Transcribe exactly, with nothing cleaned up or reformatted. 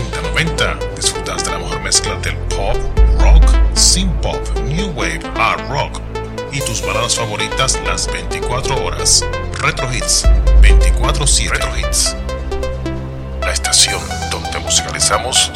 ochenta noventa disfrutas de la mejor mezcla del pop, rock, synth pop, new wave, hard rock y tus baladas favoritas las veinticuatro horas. Retro Hits veinticuatro siete. Retro Hits, la estación donde musicalizamos